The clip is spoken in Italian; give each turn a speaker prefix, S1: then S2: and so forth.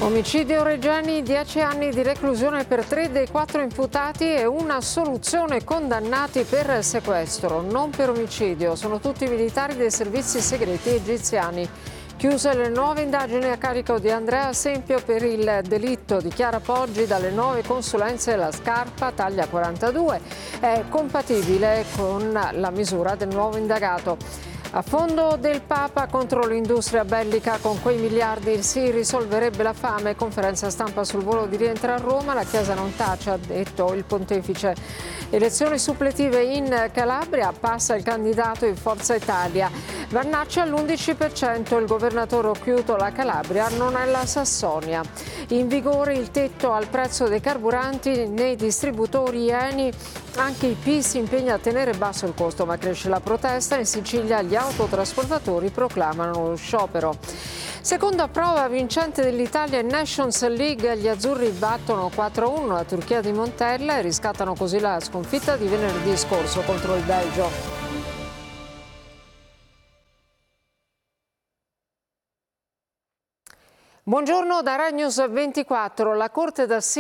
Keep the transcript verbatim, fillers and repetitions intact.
S1: Omicidio Reggiani, dieci anni di reclusione per tre dei quattro imputati e una soluzione condannati per sequestro, non per omicidio. Sono tutti militari dei servizi segreti egiziani. Chiuse le nuove indagini a carico di Andrea Sempio per il delitto di Chiara Poggi dalle nuove consulenze. La scarpa, taglia quarantadue, è compatibile con la misura del nuovo indagato. A fondo del Papa contro l'industria bellica, con quei miliardi si risolverebbe la fame. Conferenza stampa sul volo di rientro a Roma, la Chiesa non tace, ha detto il pontefice. Elezioni suppletive in Calabria, passa il candidato in Forza Italia. Vannacci all'undici per cento, il governatore Occhiuto, la Calabria non è la Sassonia. In vigore il tetto al prezzo dei carburanti nei distributori Eni. Anche il P si impegna a tenere basso il costo, ma cresce la protesta. In Sicilia gli autotrasportatori proclamano lo sciopero. Seconda prova vincente dell'Italia in Nations League, gli azzurri battono quattro a uno la Turchia di Montella e riscattano così la sconfitta di venerdì scorso contro il Belgio. Buongiorno da Rai News ventiquattro. La Corte d'Assise